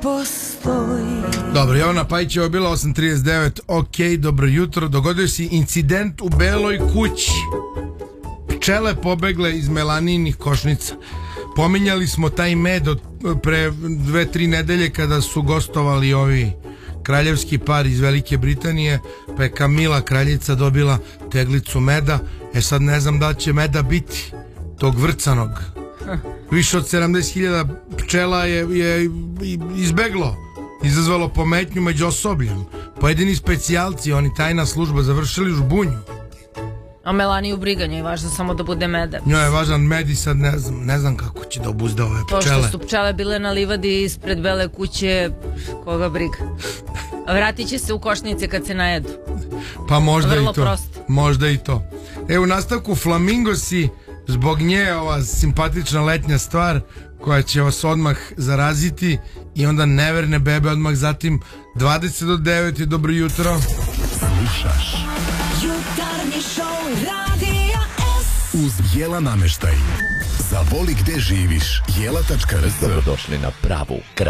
postoji. Dobro, Jovana Pajićeva bila 8:39. Ok, dobro jutro. Dogodio se incident u Beloj kući. Pčele pobegle iz Melanijinih košnica. Pominjali smo taj med od pre 2-3 nedelje kada su gostovali ovi kraljevski par iz Velike Britanije, pa je Kamila kraljica dobila teglicu meda. Sad ne znam da li će meda biti tog vrcanog. Više od 70.000 pčela je izbeglo, izazvalo pometnju među osobljem. Pojedini specijalci, oni tajna služba, završili u žbunju. A Melaniju briga, njoj je važno samo da bude meda. Njoj je važan med i sad ne znam kako će da obuzda ove pčele. To što su pčele bile na livadi ispred Bele kuće, koga briga. Vratit će se u košnice kad se najedu. Pa možda vrlo i to. prosto. Možda i to. U nastavku flamingosi, zbog nje ova simpatična letnja stvar koja će vas odmah zaraziti i onda neverne bebe odmah zatim 20 do 9. Dobro jutro. Slušaš Jutarnji šou Radio S. uz Jela nameštaj. Zavoli gde živiš. Jela.rs. Dobrodošli na pravu